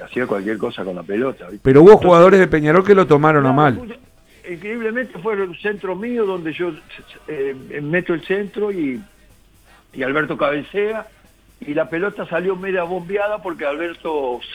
hacía cualquier cosa con la pelota, ¿viste? Pero hubo jugadores de Peñarol que lo tomaron a mal. Increíblemente fue el centro mío donde yo meto el centro y Alberto cabecea y la pelota salió media bombeada porque Alberto